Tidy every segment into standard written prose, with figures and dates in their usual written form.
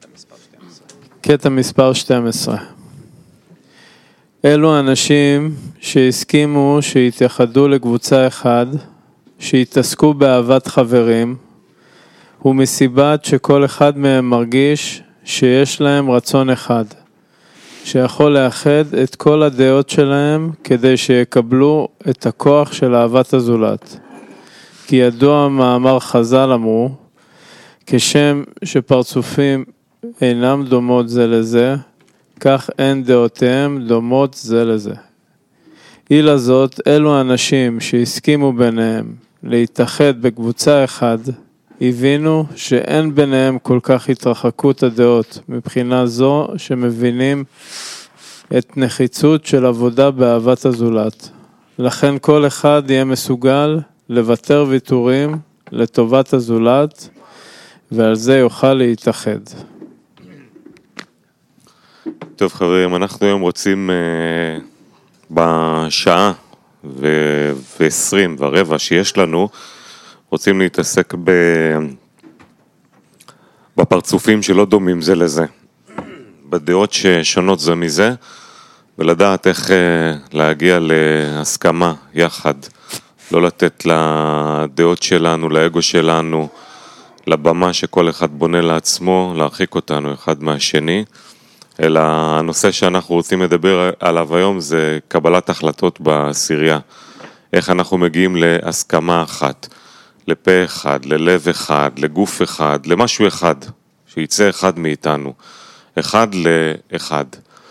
קטע מספר 12. אלו אנשים שהסכימו שהתייחדו לקבוצה אחד, שהתעסקו באהבת חברים, ומסיבת שכל אחד מהם מרגיש שיש להם רצון אחד, שיכול לאחד את כל הדעות שלהם כדי שיקבלו את הכוח של אהבת הזולת. כי ידוע מאמר חז"ל אמרו, כשם שפרצופים אינם דומות זה לזה, כך אין דעותיהם דומות זה לזה. אילה זאת, אלו אנשים שהסכימו ביניהם להתאחד בקבוצה אחד, הבינו שאין ביניהם כל כך התרחקות הדעות, מבחינה זו שמבינים את נחיצות של עבודה באהבת הזולת. לכן כל אחד יהיה מסוגל לוותר ויתורים לטובת הזולת, ועל זה יוכל להתאחד. טוב חברים, אנחנו היום רוצים בשעה ו-20 ורבע שיש לנו, רוצים להתעסק בפרצופים שלא דומים זה לזה, בדעות ששונות זה מזה, ולדעת איך להגיע להסכמה יחד, לא לתת לדעות שלנו, לאגו שלנו, לבמה שכל אחד בונה לעצמו, להרחיק אותנו אחד מהשני, אלא הנושא שאנחנו רוצים לדבר עליו היום זה קבלת החלטות בעשירייה, איך אנחנו מגיעים להסכמה אחת, לפה אחד, ללב אחד, לגוף אחד, למשהו אחד, שיצא אחד מאיתנו, אחד לאחד.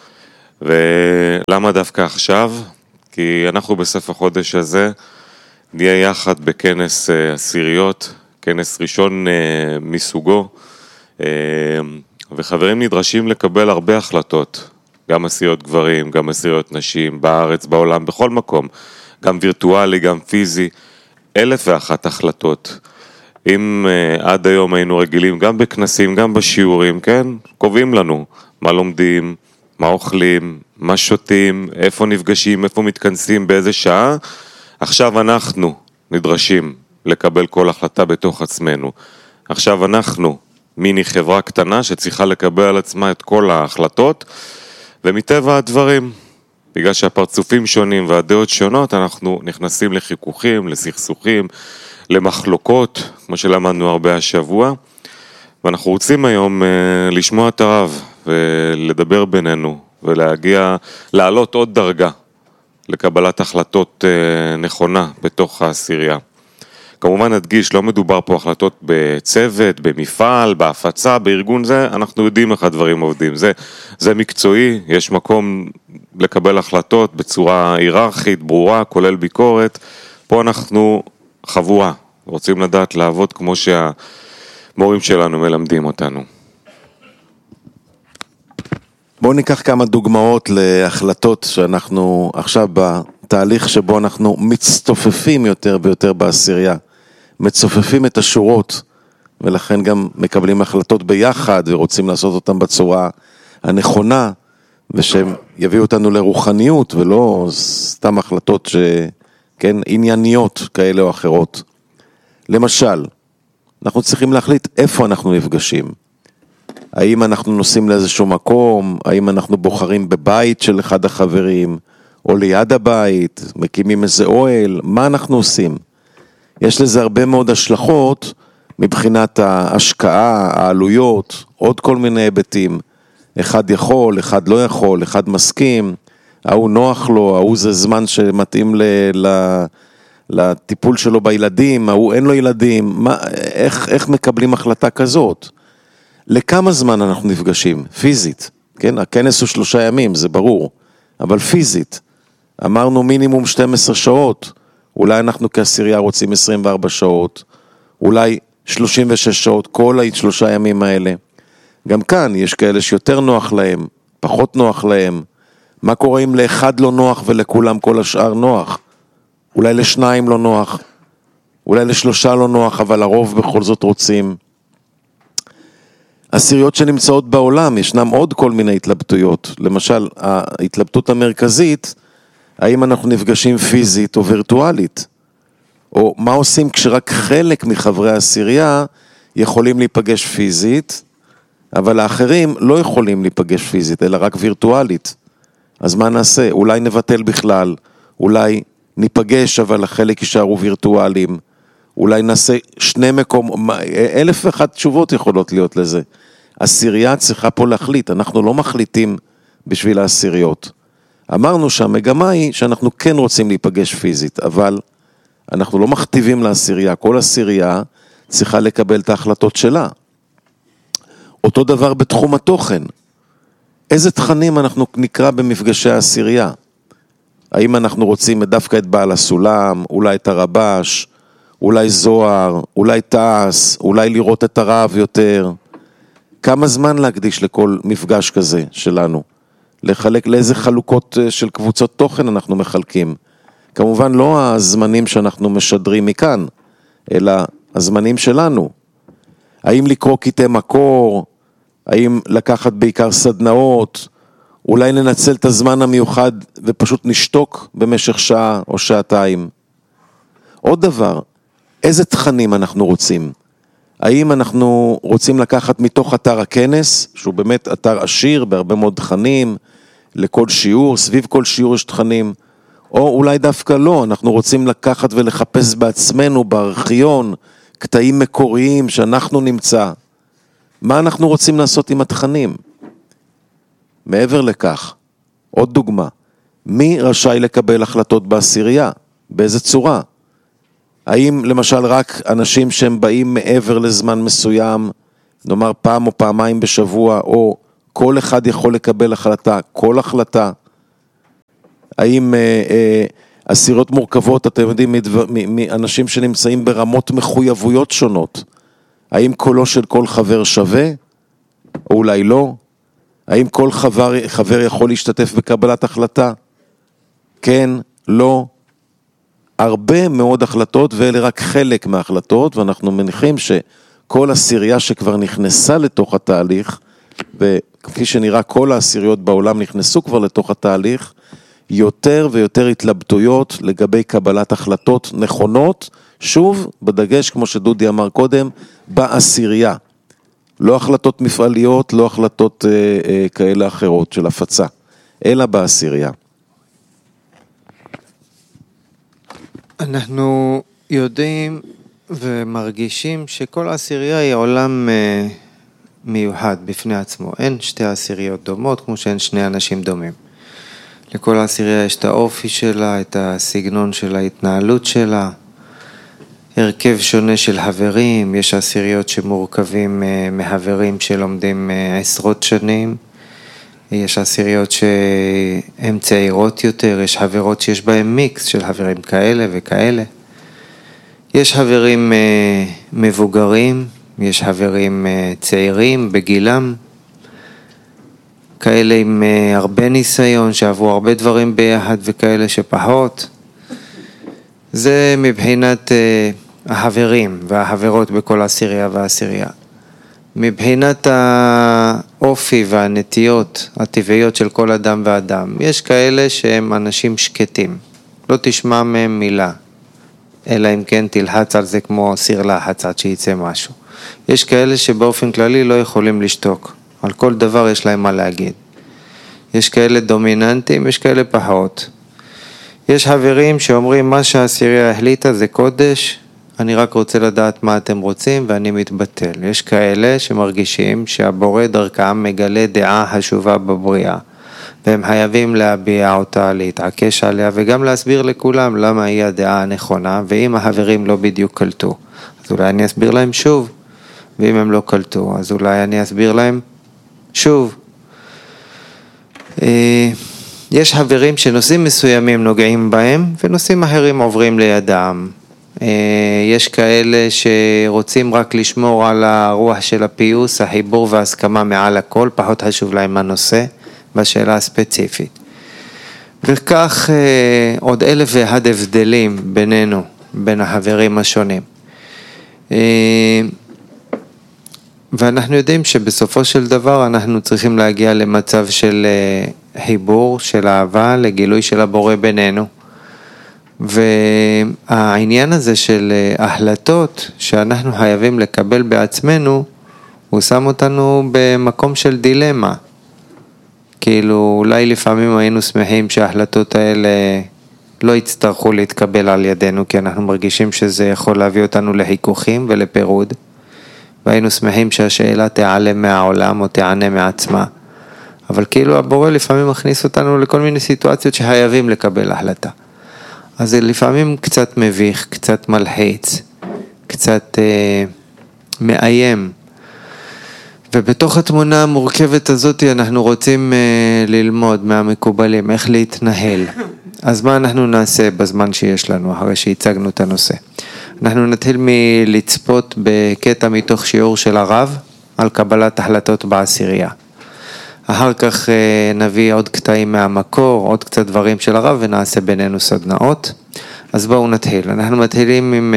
ולמה דווקא עכשיו? כי אנחנו בסוף החודש הזה נהיה יחד בכנס עשיריות, כנס ראשון מסוגו, וחברים נדרשים לקבל הרבה החלטות, גם עשיריות גברים, גם עשיריות נשים, בארץ, בעולם, בכל מקום, גם וירטואלי, גם פיזי, 1,001 החלטות. אם עד היום היינו רגילים, גם בכנסים, גם בשיעורים, כן? קובעים לנו מה לומדים, מה אוכלים, מה שותים, איפה נפגשים, איפה מתכנסים, באיזה שעה. עכשיו אנחנו נדרשים לקבל כל החלטה בתוך עצמנו. עכשיו אנחנו מיני חברה קטנה שצריכה לקבל על עצמה את כל ההחלטות, ומטבע הדברים, בגלל שהפרצופים שונים והדעות שונות, אנחנו נכנסים לחיכוכים, לסכסוכים, למחלוקות, כמו שלמדנו הרבה השבוע, ואנחנו רוצים היום לשמוע את הרב ולדבר בינינו, ולהגיע, לעלות עוד דרגה לקבלת החלטות נכונה בתוך העשירייה. כמובן נדגיש, לא מדובר פה החלטות בצוות, במפעל, בהפצה, בארגון זה, אנחנו יודעים איך הדברים עובדים. זה מקצועי, יש מקום לקבל החלטות בצורה היררכית, ברורה, כולל ביקורת. פה אנחנו חבורה, רוצים לדעת לעבוד כמו שהמורים שלנו מלמדים אותנו. בואו ניקח כמה דוגמאות להחלטות שאנחנו עכשיו בתהליך שבו אנחנו מצטופפים יותר ויותר בעשירייה. מצופפים את השורות, ולכן גם מקבלים החלטות ביחד, ורוצים לעשות אותם בצורה הנכונה, ושהם יביאו אותנו לרוחניות, ולא סתם החלטות כן, ענייניות כאלה או אחרות. למשל, אנחנו צריכים להחליט איפה אנחנו נפגשים. האם אנחנו נוסעים לאיזשהו מקום, האם אנחנו בוחרים בבית של אחד החברים, או ליד הבית, מקימים איזה אוהל, מה אנחנו עושים? יש לזה הרבה מאוד השלכות מבחינת ההשקעה, העלויות, עוד כל מיני היבטים. אחד יכול, אחד לא יכול, אחד מסכים, ההוא נוח לו, ההוא זה זמן שמתאים לטיפול שלו בילדים, ההוא אין לו ילדים, איך מקבלים החלטה כזאת? לכמה זמן אנחנו נפגשים? פיזית, כן? הכנס הוא 3 ימים, זה ברור, אבל פיזית. אמרנו מינימום 12 שעות, אולי אנחנו כעשירייה רוצים 24 שעות, אולי 36 שעות, כל 3 ימים האלה. גם כאן יש כאלה שיותר נוח להם, פחות נוח להם. מה קורה אם לאחד לא נוח ולכולם כל השאר נוח? אולי לשניים לא נוח, אולי ל3 לא נוח, אבל הרוב בכל זאת רוצים. עשיריות שנמצאות בעולם, ישנם עוד כל מיני התלבטויות. למשל, ההתלבטות המרכזית, האם אנחנו נפגשים פיזית או וירטואלית? או מה עושים כשרק חלק מחברי העשירייה יכולים להיפגש פיזית, אבל האחרים לא יכולים להיפגש פיזית, אלא רק וירטואלית. אז מה נעשה? אולי נבטל בכלל, אולי ניפגש אבל החלק יישארו וירטואליים, אולי נעשה שני מקום, 1,001 תשובות יכולות להיות לזה. עשירייה צריכה פה להחליט, אנחנו לא מחליטים בשביל העשיריות. אמרנו שהמגמה היא שאנחנו כן רוצים להיפגש פיזית, אבל אנחנו לא מכתיבים לעשירייה, כל עשירייה צריכה לקבל את ההחלטות שלה. אותו דבר בתחום התוכן. איזה תכנים אנחנו נקרא במפגשי העשירייה? האם אנחנו רוצים דווקא את בעל הסולם, אולי את הרבש, אולי זוהר, אולי תעש, אולי לראות את הרב יותר? כמה זמן להקדיש לכל מפגש כזה שלנו? לחלק לאיזה חלוקות של קבוצות תוכן אנחנו מחלקים? כמובן לא הזמנים שאנחנו משדרים מכאן, אלא הזמנים שלנו. האם לקרוא קטעי מקור? האם לקחת בעיקר סדנאות? אולי ננצל את הזמן המיוחד ופשוט נשתוק במשך שעה או שעתיים? עוד דבר, איזה תכנים אנחנו רוצים? האם אנחנו רוצים לקחת מתוך אתר הכנס, שהוא באמת אתר עשיר בהרבה מאוד תכנים, לכל שיעור, סביב כל שיעור יש תכנים, או אולי דווקא לא, אנחנו רוצים לקחת ולחפש בעצמנו בארכיון, קטעים מקוריים שאנחנו נמצא. מה אנחנו רוצים לעשות עם התכנים? מעבר לכך, עוד דוגמה, מי רשאי לקבל החלטות בעשירייה? באיזה צורה? האם למשל רק אנשים שהם באים מעבר לזמן מסוים, נאמר פעם או פעמיים בשבוע, או כל אחד יכול לקבל החלטה, כל החלטה? האם עשיריות מורכבות, אתם יודעים, מאנשים שנמצאים ברמות מחויבויות שונות, האם קולו של כל חבר שווה? או אולי לא? האם כל חבר יכול להשתתף בקבלת החלטה? כן, לא. הרבה מאוד החלטות, ואלה רק חלק מההחלטות, ואנחנו מניחים שכל עשירייה שכבר נכנסה לתוך התהליך, וכפי שנראה כל העשיריות בעולם נכנסו כבר לתוך התהליך, יותר ויותר התלבטויות לגבי קבלת החלטות נכונות, שוב, בדגש, כמו שדודי אמר קודם, בעשירייה. לא החלטות מפעליות, לא החלטות כאלה אחרות של הפצה, אלא בעשירייה. אנחנו יודעים ומרגישים שכל עשירייה היא עולם מיוחד בפני עצמו. אין שתי עשיריות דומות כמו שאין שני אנשים דומים. לכל עשירייה יש את האופי שלה, את הסגנון של ההתנהלות שלה, הרכב שונה של חברים, יש עשיריות שמורכבים מחברים שלומדים עשרות שנים, יש עשיריות שהן צעירות יותר, יש חברות שיש בהן מיקס של חברים כאלה וכאלה. יש חברים מבוגרים, יש חברים צעירים בגילם, כאלה עם הרבה ניסיון, שעברו הרבה דברים ביחד וכאלה שפחות. זה מבחינת החברים והחברות בכל עשירייה ועשירייה. מבחינת האופי והנטיות הטבעיות של כל אדם ואדם, יש כאלה שהם אנשים שקטים, לא תשמע מהם מילה, אלא אם כן תלחץ על זה כמו סיר לחץ עד שיצא משהו. יש כאלה שבאופן כללי לא יכולים לשתוק, על כל דבר יש להם מה להגיד. יש כאלה דומיננטים, יש כאלה פחות. יש חברים שאומרים מה שהעשירייה החליטה זה קודש, אני רק רוצה לדעת מה אתם רוצים ואני מתבטל. יש כאלה שמרגישים שהבורא דרכם מגלה דעה חשובה בבריאה, והם חייבים להביע אותה, להתעקש עליה וגם להסביר לכולם למה היא הדעה הנכונה, ואם החברים לא בדיוק קלטו, אז אולי אני אסביר להם שוב, ואם הם לא קלטו, אז אולי אני אסביר להם שוב. יש חברים שנושאים מסוימים נוגעים בהם, ונושאים אחרים עוברים לידם. יש כאלה שרוצים רק לשמור על הרוח של הפיוס, החיבור וההסכמה מעל הכל, פחות חשוב להם הנושא בשאלה הספציפית. וכך עוד 1,001 הבדלים בינינו, בין החברים השונים. ואנחנו יודעים שבסופו של דבר אנחנו צריכים להגיע למצב של חיבור, של אהבה, לגילוי של הבורא בינינו. והעניין הזה של החלטות שאנחנו חייבים לקבל בעצמנו, הוא שם אותנו במקום של דילמה. כאילו אולי לפעמים היינו שמחים שההחלטות האלה לא יצטרכו להתקבל על ידינו, כי אנחנו מרגישים שזה יכול להביא אותנו לחיכוכים ולפירוד, והיינו שמחים שהשאלה תיעלם מהעולם או תיענה מעצמה. אבל כאילו הבורא לפעמים מכניס אותנו לכל מיני סיטואציות שחייבים לקבל החלטה. אז זה לפעמים קצת מביך, קצת מלחיץ, קצת מאיים. ובתוך התמונה המורכבת הזאת אנחנו רוצים ללמוד מהמקובלים איך להתנהל. אז מה אנחנו נעשה בזמן שיש לנו אחרי שהצגנו את הנושא? אנחנו נתחיל מלצפות בקטע מתוך שיעור של הרב על קבלת החלטות בעשירייה. אחר כך נביא עוד קטעים מהמקור, עוד קצת דברים של הרב ונעשה בינינו סדנאות. אז בואו נתחיל. אנחנו מתחילים עם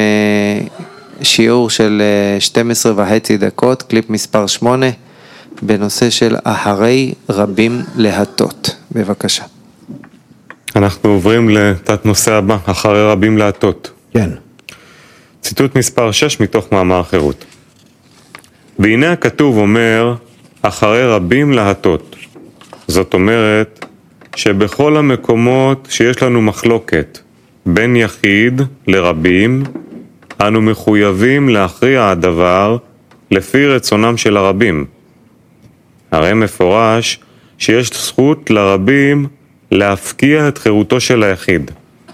שיעור של 12.5 דקות, קליפ מספר 8, בנושא של אחרי רבים להטות. בבקשה. אנחנו עוברים לתת נושא הבא, אחרי רבים להטות. כן. ציטוט מספר 6 מתוך מאמר חירות. והנה הכתוב אומר, אחרי רבים להטות. זאת אומרת שבכל המקומות שיש לנו מחלוקת בין יחיד לרבים, אנו מחויבים להכריע הדבר לפי רצונם של הרבים. הרי מפורש שיש זכות לרבים להפקיע את חירותו של היחיד.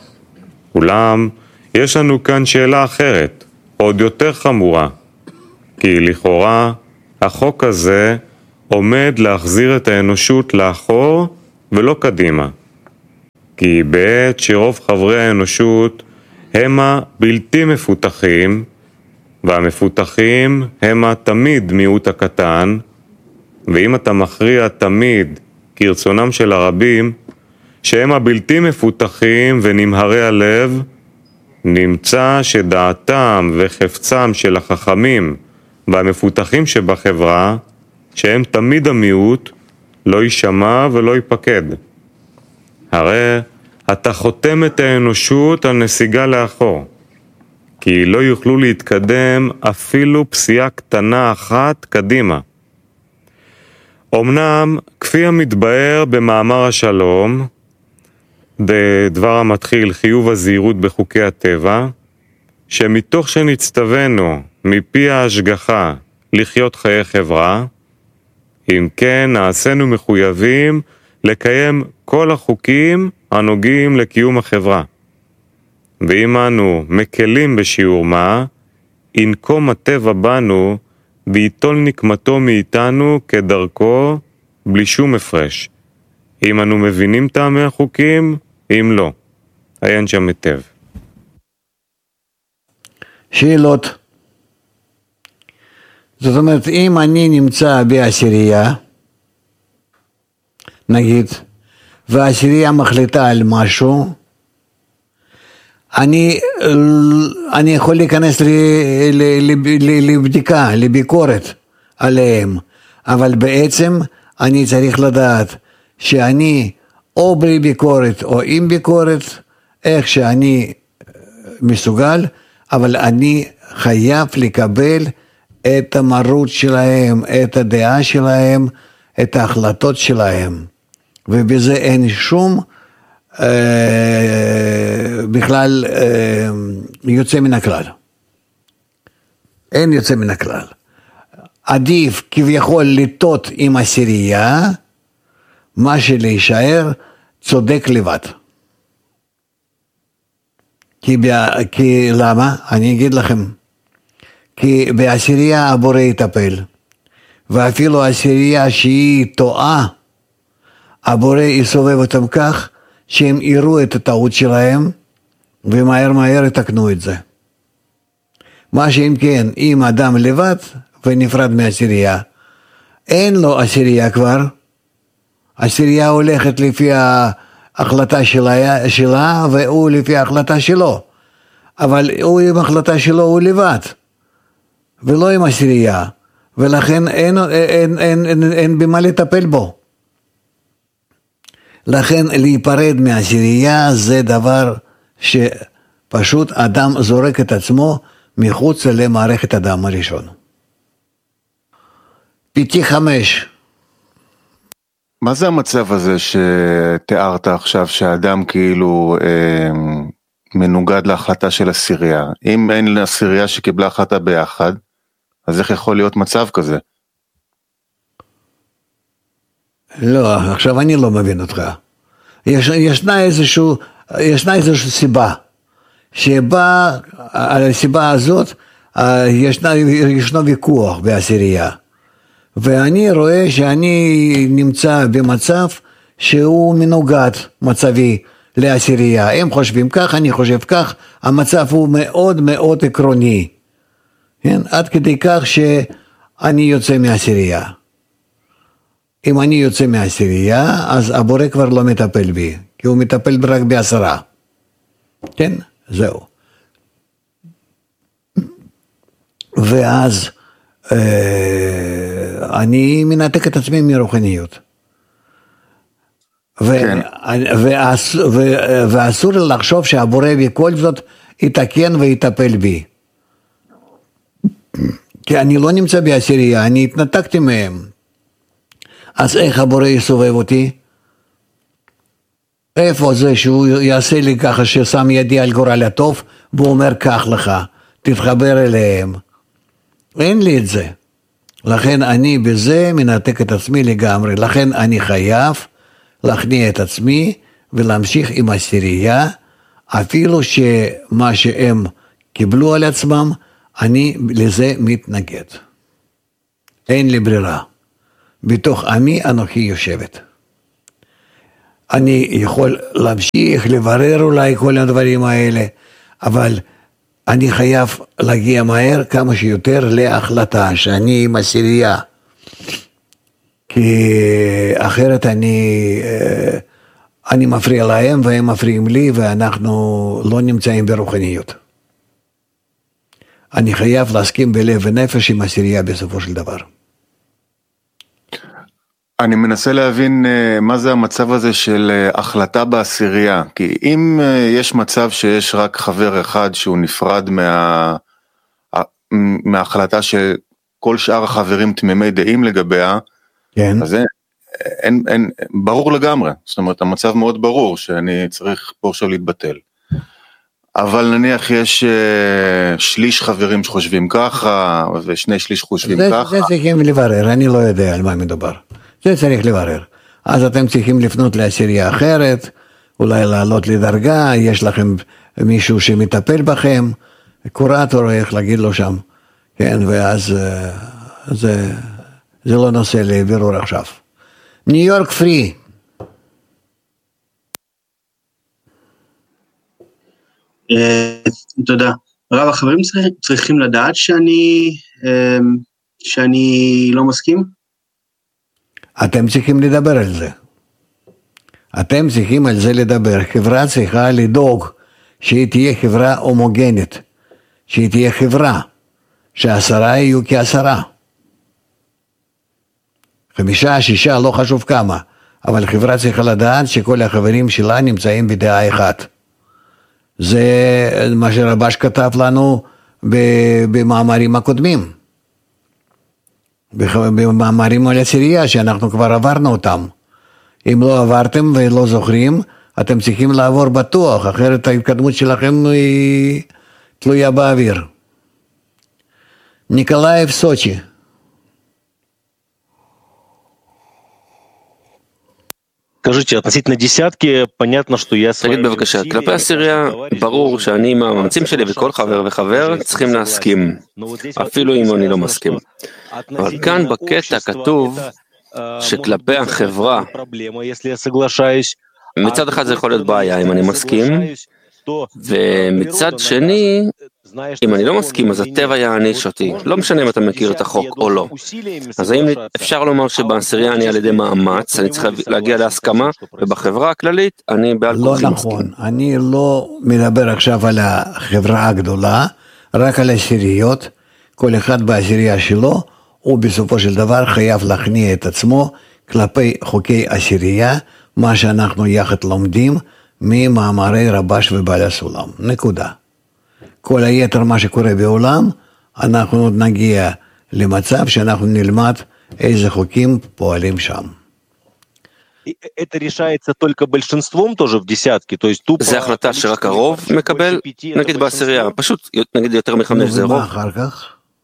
אולם יש לנו כאן שאלה אחרת, עוד יותר חמורה, כי לכאורה החוק הזה עומד להחזיר את האנושות לאחור ולא קדימה. כי בעת שרוב חברי האנושות הם הבלתי מפותחים, והמפותחים הם תמיד מיעוט הקטן, ואם אתה מכריע תמיד כרצונם של הרבים, שהם הבלתי מפותחים ונמהרי הלב, נמצא שדעתם וחפצם של החכמים והמפותחים שבחברה, שהם תמיד המיעוט, לא יישמע ולא ייפקד. הרי אתה חותם את האנושות על נסיגה לאחור, כי לא יוכלו להתקדם אפילו פסיעה קטנה אחת קדימה. אמנם, כפי המתבאר במאמר השלום, דבר המתחיל חיוב הזהירות בחוקי הטבע, שמתוך שנצטווינו מפי ההשגחה לחיות חיי חברה, אם כן נעשינו מחויבים לקיים כל החוקים הנוגעים לקיום החברה. ואם אנו מקלים בשיעור מה, ינקום הטבע בנו ויטול נקמתו מאיתנו כדרכו בלי שום הפרש. אם אנו מבינים טעמי החוקים, אם לא. עיין שם היטב. שאלות. זאת אומרת, אם אני נמצא בעשירייה, נגיד, והעשירייה מחליטה על משהו, אני יכול להיכנס לבדיקה, לביקורת עליהם, אבל בעצם אני צריך לדעת שאני או בלי ביקורת או עם ביקורת, איך שאני מסוגל, אבל אני חייב לקבל את המרות שלהם, את הדעה שלהם, את ההחלטות שלהם, ובזה אין שום בכלל יוצא מן הכלל. אין יוצא מן הכלל. עדיף כביכול לטות עם עשירייה, מה שלהישאר צודק לבד. כי למה? אני אגיד לכם. כי בעשירייה הבורא יטפל, ואפילו עשירייה שהיא טועה, הבורא יסובב אותם כך, שהם יראו את הטעות שלהם, ומהר יתקנו את זה. מה שאם כן, אם אדם לבד ונפרד מעשירייה, אין לו עשירייה כבר, עשירייה הולכת לפי ההחלטה שלה, והוא לפי ההחלטה שלו. אבל הוא עם ההחלטה שלו הוא לבד, ולא עם עשירייה, ולכן אין במה לטפל בו. לכן להיפרד מעשירייה זה דבר שפשוט אדם זורק את עצמו מחוץ למערכת הדם הראשון. פי 5. מה זה המצב הזה שתיארת עכשיו, שהאדם כאילו מנוגד להחלטה של עשירייה? אם אין עשירייה שקיבלה החלטה ביחד, אז איך יכול להיות מצב כזה? לא, עכשיו אני לא מבין אותך. ישנה איזושהי סיבה, שבה על הסיבה הזאת ישנו ויכוח בעשירייה. ואני רואה שאני נמצא במצב שהוא מנוגד מצבי לעשירייה. הם חושבים כך, אני חושב כך, המצב הוא מאוד מאוד עקרוני. כן? עד כדי כך שאני יוצא מעשירייה. אם אני יוצא מעשירייה, אז הבורא כבר לא מטפל בי, כי הוא מטפל רק ב10. כן? זהו. ואז אני מנתק את עצמי מרוחניות. ואסור לחשוב שהבורא בכל זאת יתקן ויטפל בי. כי אני לא נמצא בעשירייה, אני התנתקתי מהם. אז איך הבורא יסובב אותי? איפה זה שהוא יעשה לי ככה ששם ידי על גורל הטוב, והוא אומר כך לך, תתחבר אליהם. אין לי את זה. לכן אני בזה מנתק את עצמי לגמרי. לכן אני חייב להכניע את עצמי ולהמשיך עם עשירייה, אפילו שמה שהם קיבלו על עצמם, אני לזה מתנגד. אין לי ברירה. בתוך עמי אנוכי יושבת. אני יכול להמשיך, לברר אולי כל הדברים האלה, אבל אני חייב להגיע מהר כמה שיותר להחלטה שאני עם עשירייה. כי אחרת אני מפריע להם והם מפריעים לי, ואנחנו לא נמצאים ברוחניות. אני חייב להסכים בלב ונפש עם עשירייה בסופו של דבר. אני מנסה להבין מה זה המצב הזה של החלטה בעשירייה, כי אם יש מצב שיש רק חבר אחד שהוא נפרד מההחלטה שכל שאר החברים תמימי דעים לגביה, כן. אז אין, ברור לגמרי, זאת אומרת המצב מאוד ברור שאני צריך פה עכשיו להתבטל. אבל נניח יש שליש חברים שחושבים ככה, ושני שליש חושבים ככה. זה צריכים לברר, אני לא יודע על מה מדובר. זה צריך לברר. אז אתם צריכים לפנות לעשירייה אחרת, אולי לעלות לדרגה, יש לכם מישהו שמטפל בכם, קורטור, איך להגיד לו שם, כן, ואז זה לא נושא לבירור עכשיו. ניו יורק פרי. תודה. רב, החברים צריכים לדעת שאני לא מסכים? אתם צריכים לדבר על זה. אתם צריכים על זה לדבר. חברה צריכה לדאוג שהיא תהיה חברה הומוגנית, שהיא תהיה חברה, ש10 יהיו כ10. 5, 6, לא חשוב כמה, אבל חברה צריכה לדעת שכל החברים שלה נמצאים בדעה אחת. זה מה שרבש כתב לנו במאמרים הקודמים. במאמרים על עשירייה שאנחנו כבר עברנו אותם. אם לא עברתם ולא זוכרים, אתם צריכים לעבור בטוח, אחרת ההתקדמות שלכם היא תלויה באוויר. ניקולאייב, סוצ'י. תגיד בבקשה, כלפי עשירייה, ברור שאני עם המאמצים שלי וכל חבר וחבר צריכים להסכים, אפילו אם אני לא מסכים. אבל כאן בקטע כתוב שכלפי החברה, מצד אחד זה יכול להיות בעיה אם אני מסכים, ומצד שני, אם אני לא מסכים, אז הטבע יעניש אותי. לא משנה אם אתה מכיר את החוק או לא. אז האם אפשר לומר שבעשירייה אני על ידי מאמץ, אני צריך להגיע להסכמה, ובחברה הכללית אני בעל כוחי מסכים. לא נכון, אני לא מדבר עכשיו על החברה הגדולה, רק על עשיריות. כל אחד בעשירייה שלו, הוא בסופו של דבר חייב להכניע את עצמו כלפי חוקי עשירייה, מה שאנחנו יחד לומדים ממאמרי רבש ובעל הסולם. נקודה. כל היתר מה שקורה בעולם, אנחנו עוד נגיע למצב שאנחנו נלמד איזה חוקים פועלים שם. Это решается только большинством тоже в десятке, то есть тупо... זה החלטה שרק הרוב מקבל, נגיד בעשירייה, פשוט נגיד יותר מחמש זה רוב. ומה אחר כך?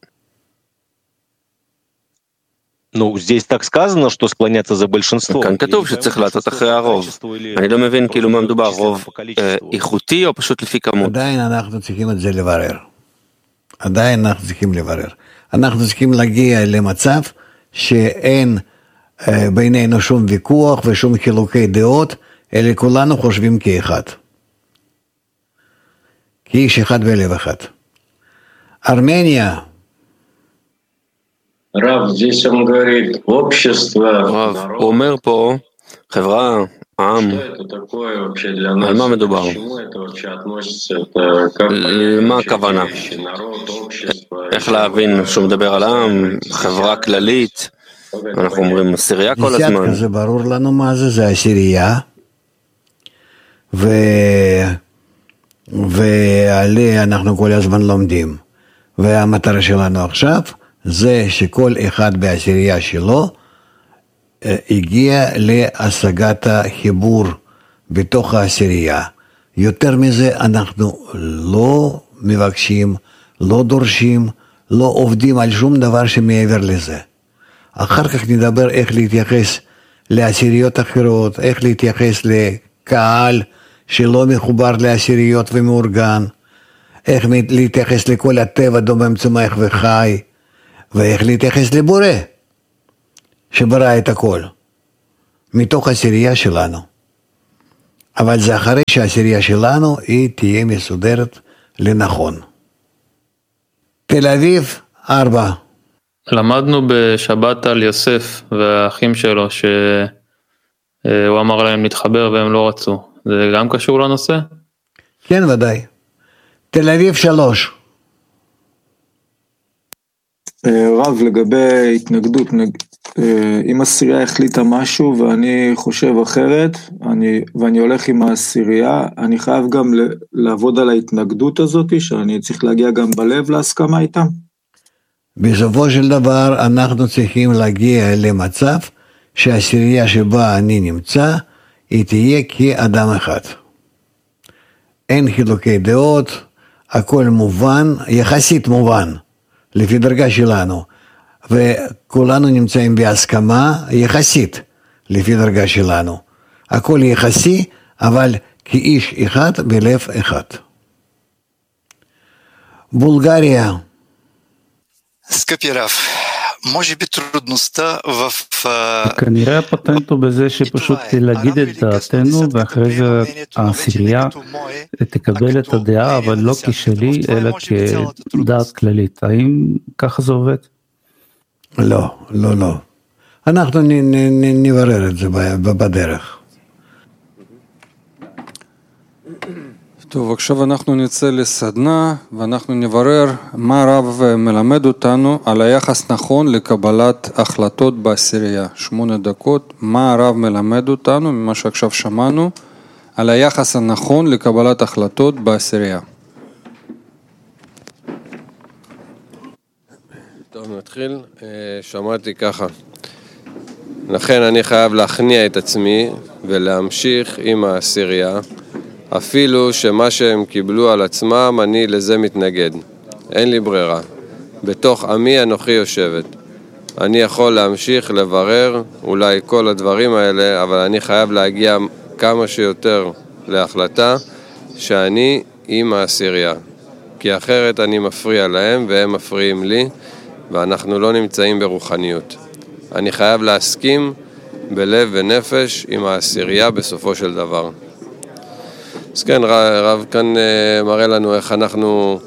Ну, здесь так сказано, что склоняться за большинство. כאן כתוב שצריך לעשות אחרי הרוב. אני לא מבין כאילו מה מדובר, רוב איכותי או פשוט לפי כמות. עדיין אנחנו צריכים את זה לברר. עדיין אנחנו צריכים לברר. אנחנו צריכים להגיע למצב שאין בינינו שום ויכוח ושום חילוקי דעות, אלא כולנו חושבים כאחד. כאיש אחד בלב אחד. ארמניה. רב, здесь он говорит, общество, הוא אומר פה, חברה, עם, על מה מדובר? מה הכוונה? איך להבין שהוא מדבר על עם, חברה כללית? אנחנו אומרים עשירייה כל הזמן. דסיאטקה זה ברור לנו מה זה, זה עשירייה, ועליה אנחנו כל הזמן לומדים. והמטרה שלנו עכשיו, זה שכל אחד בעשירייה שלו, הגיע להשגת החיבור בתוך העשירייה. יותר מזה אנחנו לא מבקשים, לא דורשים, לא עובדים על שום דבר שמעבר לזה. אחר כך נדבר איך להתייחס לעשיריות אחרות, איך להתייחס לקהל שלא מחובר לעשיריות ומאורגן, איך להתייחס לכל הטבע דומם צומח וחי, ואיך להתייחס לבורא, שברא את הכל, מתוך העשירייה שלנו. אבל זה אחרי שהעשירייה שלנו היא תהיה מסודרת לנכון. תל אביב, 4. למדנו בשבת על יוסף והאחים שלו, שהוא אמר להם להתחבר והם לא רצו. זה גם קשור לנושא? כן, ודאי. תל אביב, 3. רב, לגבי התנגדות, אם עשירייה החליטה משהו ואני חושב אחרת, ואני הולך עם העשירייה, אני חייב גם לעבוד על ההתנגדות הזאת, שאני צריך להגיע גם בלב להסכמה איתם. בסופו של דבר אנחנו צריכים להגיע למצב שהעשירייה שבה אני נמצא, היא תהיה כאדם אחד. אין חילוקי דעות, הכל מובן, יחסית מובן, לפי דרגה שלנו, וכולנו נמצאים בהסכמה יחסית, לפי דרגה שלנו. הכל יחסי, אבל כאיש אחד בלב אחד. בולגריה. Скъпи Рав, може би трудността в... כנראה הפטנט הוא בזה שפשוט להגיד את דעתנו, ואחרי זה העשירייה תקבל את הדעה, אבל לא כשלי, אלא כדעת כללית. האם ככה זה עובד? לא, לא, לא. אנחנו נברר את זה בדרך. טוב, עכשיו אנחנו נצא לסדנה ואנחנו נברר מה הרב מלמד אותנו על היחס נכון לקבלת החלטות בעשירייה. 8 דקות, מה הרב מלמד אותנו ממה שעכשיו שמענו על היחס הנכון לקבלת החלטות בעשירייה. טוב, נתחיל. שמעתי ככה. לכן אני חייב להכניע את עצמי ולהמשיך עם העשירייה. אפילו שמה שהם קיבלו על עצמם, אני לזה מתנגד. אין לי ברירה. בתוך עמי אנוכי יושבת. אני יכול להמשיך לברר אולי כל הדברים האלה, אבל אני חייב להגיע כמה שיותר להחלטה שאני עם העשירייה. כי אחרת אני מפריע להם והם מפריעים לי, ואנחנו לא נמצאים ברוחניות. אני חייב להסכים בלב ונפש עם העשירייה בסופו של דבר. אז כן, רב כאן מראה לנו איך אנחנו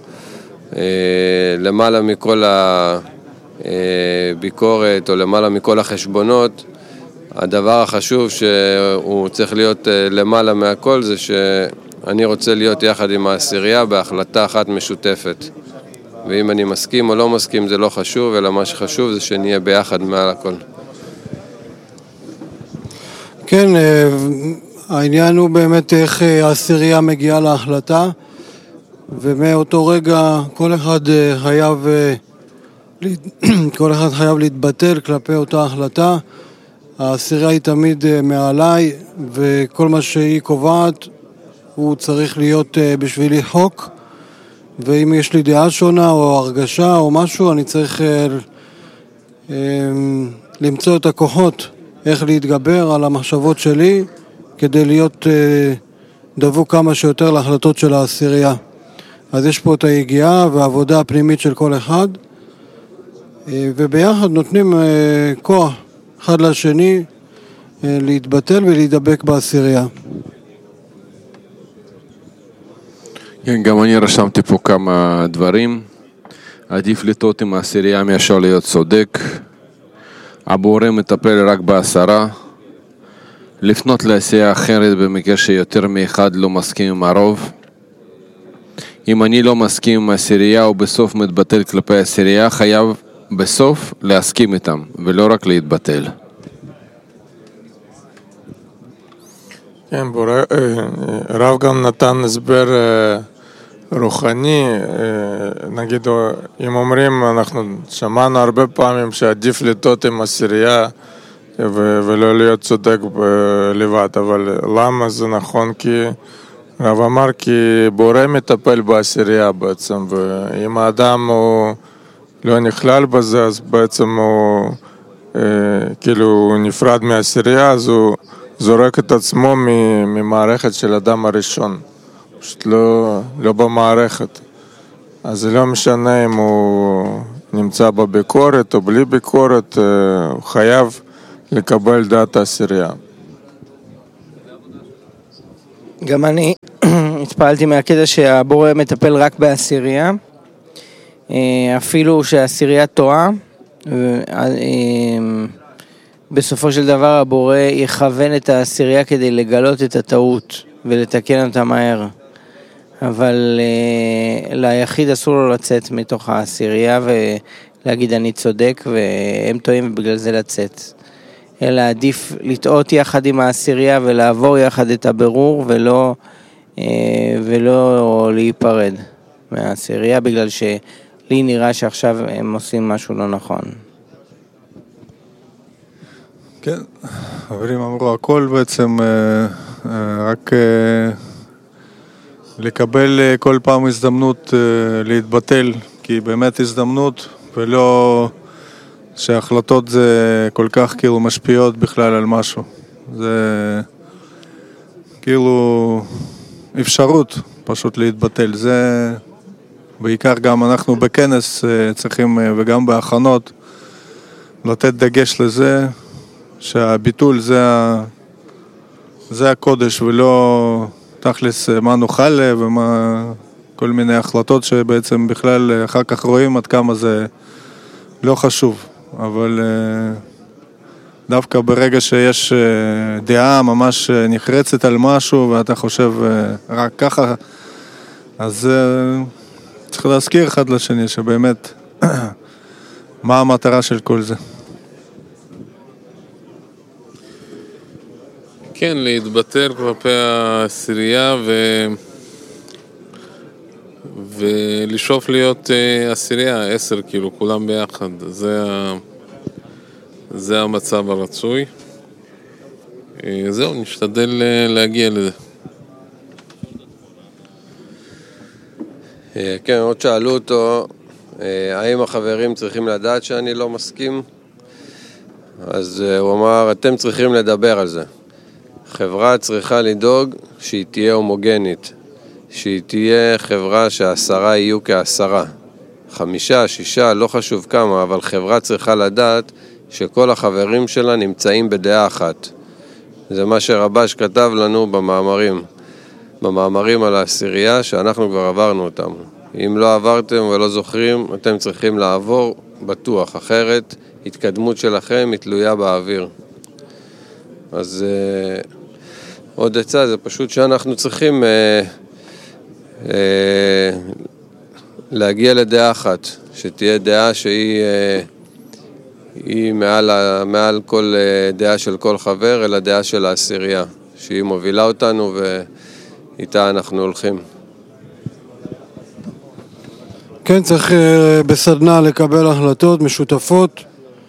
למעלה מכל הביקורת או למעלה מכל החשבונות, הדבר החשוב שהוא צריך להיות למעלה מהכל זה שאני רוצה להיות יחד עם העשירייה בהחלטה אחת משותפת. ואם אני מסכים או לא מסכים זה לא חשוב, אלא מה שחשוב זה שנהיה ביחד מעל הכל. כן, העניין הוא באמת איך העשירייה מגיעה להחלטה, ומאותו רגע כל אחד חייב כל אחד חייב להתבטל כלפי אותה החלטה. העשירייה היא תמיד מעליי, וכל מה שהיא קובעת הוא צריך להיות בשבילי חוק, ואם יש לי דעה שונה או הרגשה או משהו, אני צריך למצוא את הכוחות איך להתגבר על המחשבות שלי כדי להיות דבוק כמה שיותר להחלטות של העשירייה. אז יש פה את היגיעה והעבודה הפנימית של כל אחד, וביחד נותנים כוח אחד לשני להתבטל ולהידבק בעשירייה. כן, גם אני רשמתי פה כמה דברים. עדיף לטעות עם העשירייה מאשר להיות צודק. הבורא מטפל רק בעשרה. לפנות לעשייה אחרת במקרה שיותר מאחד לא מסכים עם הרוב. אם אני לא מסכים עם העשירייה או בסוף מתבטל כלפי העשירייה, חייב בסוף להסכים איתם ולא רק להתבטל. כן, רב גם נתן הסבר רוחני, נגיד אם אומרים, אנחנו שמענו הרבה פעמים שעדיף לטעות עם עשירייה ולא להיות צודק לבד, אבל למה זה נכון? כי רב אמר כי בורא מטפל בעשירייה בעצם, ואם האדם הוא לא נכלל בזה, אז בעצם הוא כאילו נפרד מהעשירייה, אז הוא זורק את עצמו ממערכת של אדם הראשון, פשוט לא במערכת. אז זה לא משנה אם הוא נמצא בביקורת או בלי ביקורת, הוא חייב לקבל דעת העשירייה. גם אני התפעלתי מהקטע שהבורא מטפל רק בעשירייה, אפילו שהעשירייה טועה, בסופו של דבר הבורא יכוון את העשירייה כדי לגלות את הטעות ולתקן אותה מהר. אבל ליחיד אסור לו לצאת מתוך העשירייה ולהגיד אני צודק והם טועים ובגלל זה לצאת. אלא עדיף לטעות יחד עם העשירייה ולעבור יחד את הבירור ולא להיפרד מהעשירייה בגלל שלי נראה שעכשיו הם עושים משהו לא נכון. כן, חברים אמרו הכל בעצם, רק לקבל כל פעם הזדמנות להתבטל, כי באמת הזדמנות ולא שההחלטות זה כל כך כאילו משפיעות בכלל על משהו. זה כאילו אפשרות פשוט להתבטל. זה בעיקר גם אנחנו בכנס צריכים וגם בהכנות לתת דגש לזה שהביטול זה הקודש ולא תכלס מה נוכל ומה כל מיני החלטות שבעצם בכלל אחר כך רואים עד כמה זה לא חשוב. אבל דווקא ברגע שיש דעה ממש נחרצת על משהו ואתה חושב רק ככה, אז צריך להזכיר אחד לשני שבאמת מה המטרה של כל זה. כן, להתבטל כלפי העשירייה ולשאוף להיות עשירייה, 10 כאילו, כולם ביחד. זה המצב הרצוי. זהו, נשתדל להגיע לזה. כן, עוד שאלו אותו, האם החברים צריכים לדעת שאני לא מסכים? אז הוא אמר, אתם צריכים לדבר על זה. חברה צריכה לדאוג שהיא תהיה הומוגנית, שהיא תהיה חברה שהעשרה יהיו כעשרה. 5, 6, לא חשוב כמה, אבל חברה צריכה לדעת שכל החברים שלה נמצאים בדעה אחת. זה מה שרבש כתב לנו במאמרים על העשירייה, שאנחנו כבר עברנו אותם. אם לא עברתם ולא זוכרים, אתם צריכים לעבור בטוח, אחרת התקדמות שלכם היא תלויה באוויר. אז עוד עצה, זה פשוט שאנחנו צריכים להגיע לדעה אחת, שתהיה דעה שהיא מעל כל דעה של כל חבר, אלא דעה של העשירייה, שהיא מובילה אותנו ואיתה אנחנו הולכים. כן, צריך בסדנה לקבל החלטות משותפות,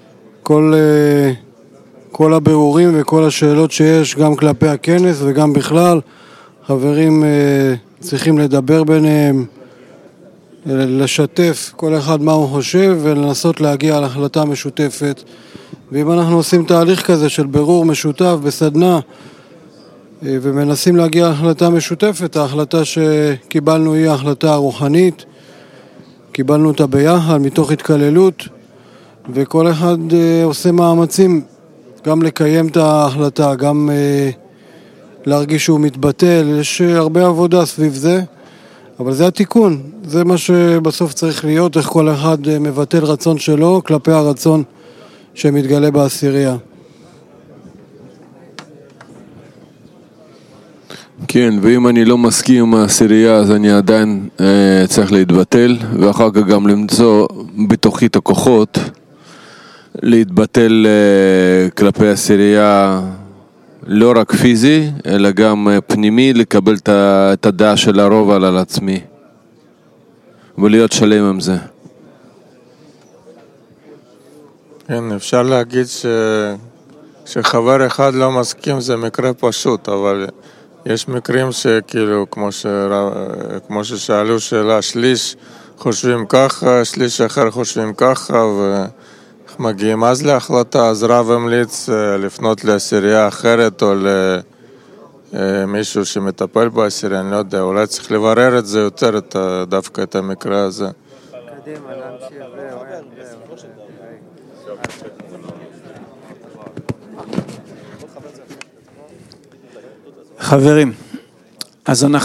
כל הבירורים וכל השאלות שיש גם כלפי הכנס וגם בכלל, חברים צריכים לדבר ביניהם, לשתף כל אחד מה הוא חושב ולנסות להגיע להחלטה משותפת. ואם אנחנו עושים תהליך כזה של בירור משותף בסדנה ומנסים להגיע להחלטה משותפת, ההחלטה שקיבלנו היא ההחלטה הרוחנית, קיבלנו אותה ביחד מתוך התקללות, וכל אחד עושה מאמצים גם לקיים את ההחלטה, גם להרגיש שהוא מתבטל. יש הרבה עבודה סביב זה, אבל זה התיקון, זה מה שבסוף צריך להיות, איך כל אחד מבטל רצון שלו כלפי הרצון שמתגלה בעשירייה. כן, ואם אני לא מסכים עם העשירייה אז אני עדיין צריך להתבטל, ואחר כך גם למצוא בתוכי את הכוחות להתבטל כלפי העשירייה, לא רק פיזי אלא גם פנימי, לקבל את הדעה של הרוב על עצמי ולהיות שלם עם זה. כן, אפשר להגיד שחבר אחד לא מסכים זה מקרה פשוט, אבל יש מקרים שכאילו, כמו ששאלו שאלה, שליש חושבים ככה, שליש אחר חושבים ככה, ומגיעים אז להחלטה, אז רב המליץ לפנות לעשירייה אחרת או למישהו שמטפל בעשירייה, אני לא יודע, אולי צריך לברר את זה יותר, דווקא את המקרה הזה. חברים, אז אנחנו